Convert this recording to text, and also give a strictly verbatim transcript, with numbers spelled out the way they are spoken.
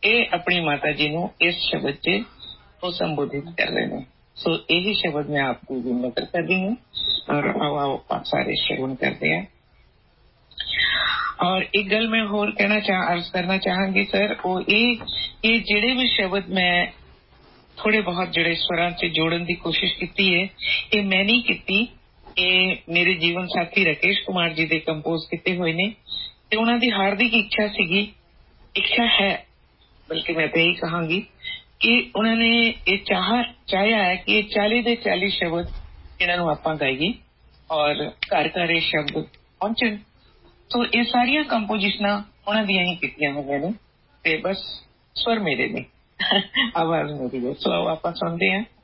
ਇਹ ਆਪਣੀ ਮਾਤਾ ਜੀ ਨੂੰ ਇਸ ਸ਼ਬਦ 'ਚ ਉਹ ਸੰਬੋਧਿਤ ਕਰ ਰਹੇ ਨੇ। ਸੋ ਇਹੀ ਸ਼ਬਦ ਮੈਂ ਆਪ को विनम्र करती हूँ और आओ आप सारे श्रवण करते हैं। और एक गल मैं होर कहना चाह अर्ज करना चाहांगी सर, वो ये ये जिहड़े भी शब्द मैं थोड़े बहुत जिहड़े स्वरां च जोड़न की कोशिश की है, ये मैं नहीं की, ये मेरे जीवन साथी राकेश कुमार जी दे कंपोज किए हुए ने ते उन्हां दी हार्दिक इच्छा सीगी, इच्छा है बल्कि मैं तो यही कहांगी कि उन्होंने ये चाह चाहया है कि ये चाली दे चाली शब्द इन्हों आप गाइए और घर घर ये शब्द पहुंचन। तो ये सारिया कंपोजिशनां उन्हां दियां ही कीतियां होईयां ने ते बस स्वर मेरे ने आवाज मेरी है। सो आप सुनते हैं